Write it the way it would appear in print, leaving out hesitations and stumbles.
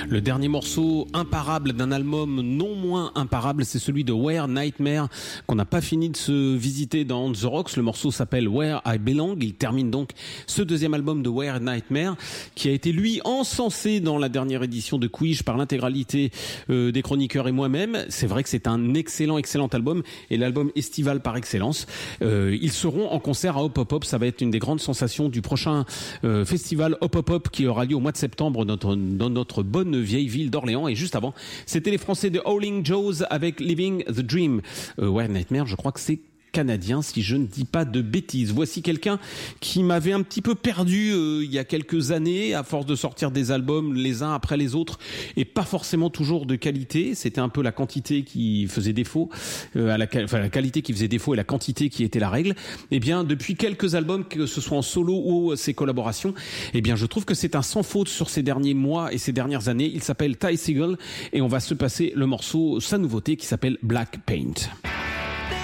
Le dernier morceau imparable d'un album non moins imparable, c'est celui de Where Nightmare qu'on n'a pas fini de se visiter dans The Rocks. Le morceau s'appelle Where I Belong. Il termine donc ce deuxième album de Where Nightmare qui a été lui encensé dans la dernière édition de Quiz par l'intégralité des chroniqueurs et moi-même. C'est vrai que c'est un excellent album et l'album estival par excellence. Ils seront en concert à Hop Hop Hop. Ça va être une des grandes sensations du prochain festival Hop Hop Hop qui aura lieu au mois de septembre dans notre bonne vieille ville d'Orléans. Et juste avant, c'était les Français de Howling Jaws avec Living the Dream. Where Nightmare, je crois que c'est canadien, si je ne dis pas de bêtises. Voici quelqu'un qui m'avait un petit peu perdu il y a quelques années, à force de sortir des albums les uns après les autres, et pas forcément toujours de qualité. C'était un peu la quantité qui faisait défaut, la qualité qui faisait défaut et la quantité qui était la règle. Eh bien, depuis quelques albums, que ce soit en solo ou ses collaborations, eh bien, je trouve que c'est un sans faute sur ces derniers mois et ces dernières années. Il s'appelle Ty Segall et on va se passer le morceau, sa nouveauté, qui s'appelle Black Paint.